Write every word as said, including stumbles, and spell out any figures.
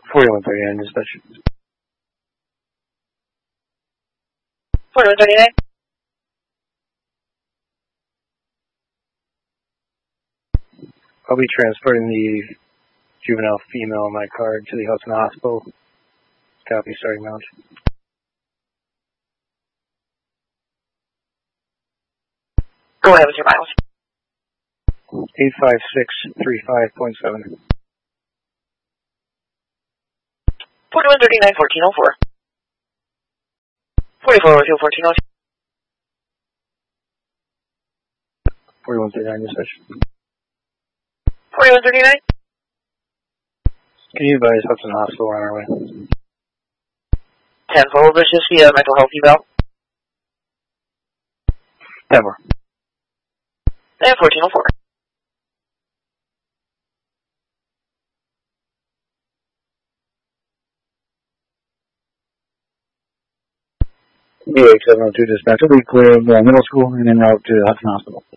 forty-one thirty-nine dispatch. forty-one thirty-nine. I'll be transporting the juvenile female in my car to the Hudson Hospital. Copy, starting mount. Go ahead with your miles. eight five six three five point seven. forty-one thirty-nine, fourteen oh four. forty-four oh two, fourteen oh two. forty-one thirty-nine dispatch. forty-one thirty-nine. Can you advise Hudson Hospital on our way? ten four, this is the uh, mental health eval. ten four. And fourteen oh four. B H seven oh two dispatch. We'll be clear of the middle school and en route to Hudson Hospital.